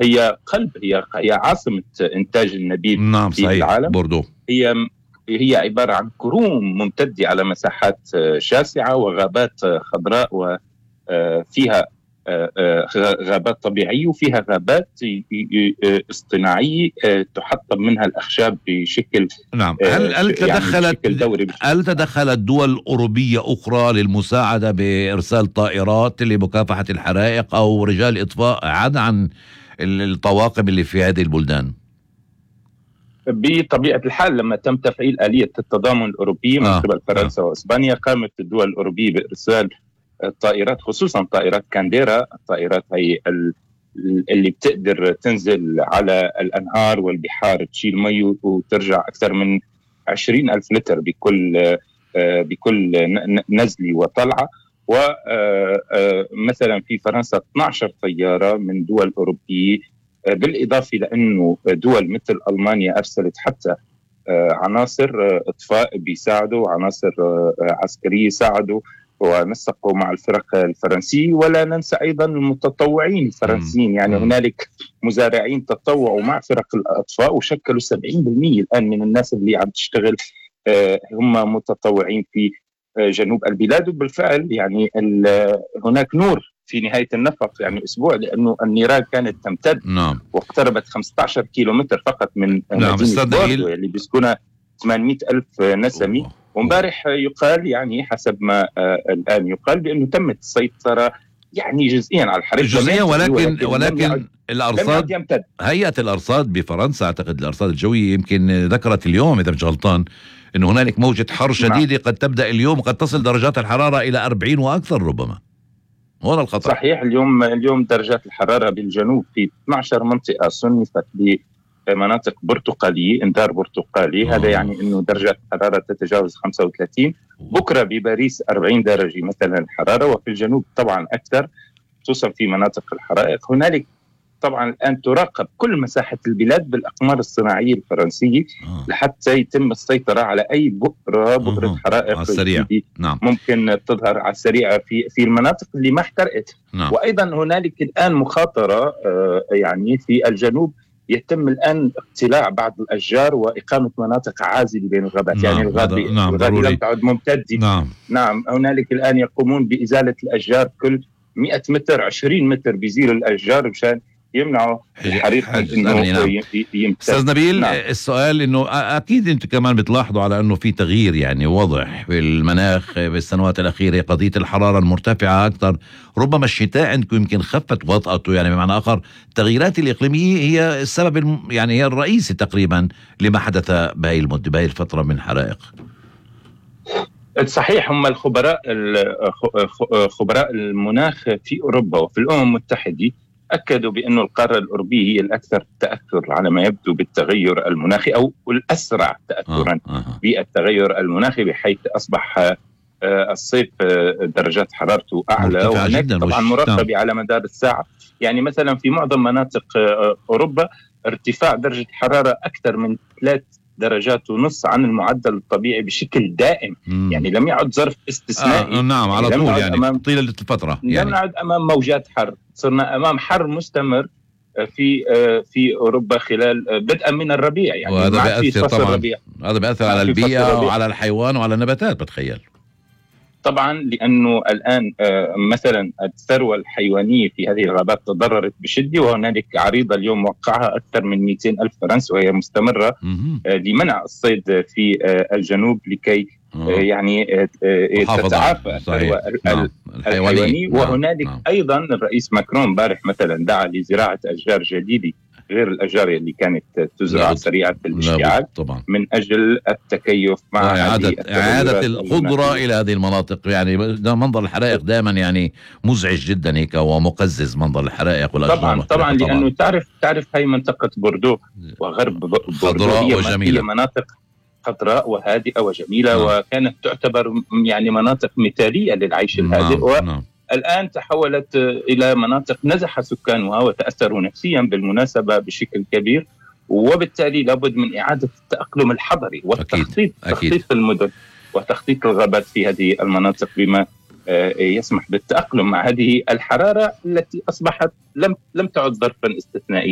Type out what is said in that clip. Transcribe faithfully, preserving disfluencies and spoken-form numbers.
هي قلب هي هي عاصمة إنتاج النبيذ نعم في صحيح العالم. بوردو هي هي عبارة عن كروم ممتدة على مساحات شاسعة وغابات خضراء، وفيها غابات طبيعية وفيها غابات اصطناعية تحطم منها الأخشاب بشكل نعم. هل هل تدخلت يعني هل تدخلت دول أوروبية أخرى للمساعدة بإرسال طائرات لمكافحة الحرائق أو رجال إطفاء عدا عن الطواقم اللي في هذه البلدان؟ بطبيعة الحال لما تم تفعيل آلية التضامن الأوروبية من آه. قبل فرنسا آه. وإسبانيا، قامت الدول الأوروبية بإرسال الطائرات، خصوصا طائرات كانديرا. الطائرات هي اللي بتقدر تنزل على الأنهار والبحار، تشيل مي وترجع أكثر من عشرين ألف لتر بكل بكل نزلة وطلعة. ومثلا في فرنسا اثنتي عشرة طيارة من دول أوروبية، بالإضافة لأنه دول مثل ألمانيا أرسلت حتى عناصر إطفاء بيساعدوا، عناصر عسكرية ساعدوا ونسقوا مع الفرق الفرنسية. ولا ننسى أيضا المتطوعين الفرنسيين، يعني هنالك مزارعين تطوعوا مع فرق الأطفاء وشكلوا سبعين بالمئة الآن من الناس اللي عم تشتغل هم متطوعين في جنوب البلاد. وبالفعل يعني هناك نور في نهاية النفق، يعني أسبوع، لأنه النيران كانت تمتد نعم. واقتربت خمسة عشر كيلومتر فقط من نعم. مدينة بوردو اللي بيسكنها ثمانمئة ألف نسمي. ومبارح يقال يعني حسب ما آه الآن يقال بأنه تمت السيطرة يعني جزئيا على الحريق جزئيا، ولكن ولكن, ولكن الأرصاد، هيئة الأرصاد بفرنسا أعتقد الأرصاد الجوية يمكن ذكرت اليوم إذا مش غلطان إنه هنالك موجة حر شديدة قد تبدأ اليوم وقد تصل درجات الحرارة إلى أربعين وأكثر ربما. هون الخطر. صحيح. اليوم اليوم درجات الحرارة بالجنوب في اثنتي عشرة منطقة صنفت بمناطق برتقالية، انذار برتقالي. آه. هذا يعني انه درجات الحرارة تتجاوز خمسة وثلاثين. بكرة بباريس أربعين درجة مثلا الحرارة، وفي الجنوب طبعا أكثر خصوصا في مناطق الحرائق. هنالك طبعا الآن تراقب كل مساحة البلاد بالأقمار الصناعية الفرنسية آه. لحتى يتم السيطرة على أي بؤرة بؤرة آه. حرائق على السريع. نعم. ممكن تظهر على السريع في في المناطق اللي ما احترقت. نعم. وأيضا هنالك الآن مخاطرة آه يعني في الجنوب، يتم الآن اقتلاع بعض الأشجار وإقامة مناطق عازلة بين الغابات. نعم. يعني الغابة نعم. لم تعد ممتدة. نعم. نعم. هنالك الآن يقومون بإزالة الأشجار كل مئة متر، عشرين متر بيزيلوا الأشجار مشان يمنعوا الحريق انه يمتد. استاذ نبيل، نعم. السؤال انه اكيد انتم كمان بتلاحظوا على انه في تغيير يعني واضح في المناخ بالسنوات الاخيره، قضيه الحراره المرتفعه اكثر، ربما الشتاء عندكم يمكن خفت وطأته، يعني بمعنى اخر التغييرات الاقليميه هي السبب يعني هي الرئيسي تقريبا لما حدث بهي المده بهي الفتره من حرائق. صحيح. هم الخبراء خبراء المناخ في اوروبا وفي الامم المتحده أكدوا بأن القارة الأوروبية هي الأكثر تأثر على ما يبدو بالتغير المناخي، أو الأسرع تأثرا آه آه. بالتغير المناخي، بحيث أصبح الصيف درجات حرارته أعلى، وهناك طبعا مراقبة على مدار الساعة. يعني مثلا في معظم مناطق أوروبا ارتفاع درجة حرارة أكثر من ثلاث درجات ونص عن المعدل الطبيعي بشكل دائم. مم. يعني لم يعد ظرف استثنائي. آه نعم على يعني طول، يعني طيلة الفترة يعني. لم نعد أمام موجات حر، صرنا أمام حر مستمر في في أوروبا خلال بدءا من الربيع. يعني وهذا بيأثر طبعا، هذا بيأثر على البيئة وعلى الحيوان وعلى النباتات بتخيل. طبعا لأنه الآن مثلا الثروة الحيوانية في هذه الغابات تضررت بشدة، وهنالك عريضة اليوم وقعها أكثر من مئتين ألف فرنس وهي مستمرة لمنع الصيد في الجنوب لكي يعني تتعافى الثروة الحيوانية. وهنالك نعم. أيضا الرئيس ماكرون بارح مثلا دعا لزراعة أشجار جديدة غير الأشجار اللي كانت تزرع سريعة الاشتعال من أجل التكيف مع إعادة, إعادة الخضرة إلى هذه المناطق. يعني منظر الحرائق دائما يعني مزعج جدا هيك ومقزز، منظر الحرائق والأشجار. طبعا طبعا لأنه تعرف تعرف هاي منطقة بوردو وغرب بوردو هي, هي مناطق خضراء وهادئة وجميلة نعم. وكانت تعتبر يعني مناطق مثالية للعيش الهادئ نعم. نعم. الآن تحولت إلى مناطق نزح سكانها وتأثروا نفسيا بالمناسبة بشكل كبير، وبالتالي لابد من إعادة التأقلم الحضري والتخطيط تخطيط المدن وتخطيط الغابات في هذه المناطق بما يسمح بالتأقلم مع هذه الحرارة التي أصبحت لم لم تعد ظرفا استثنائيا.